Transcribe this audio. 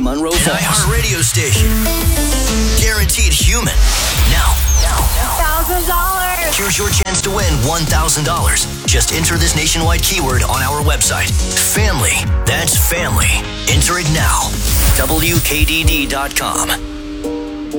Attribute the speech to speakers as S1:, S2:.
S1: Munro Falls.
S2: An iHeart radio station. Guaranteed human. Now.
S3: $1,000.
S2: Here's your chance to win $1,000. Just enter this nationwide keyword on our website. Family. That's family. Enter it now. WKDD.com.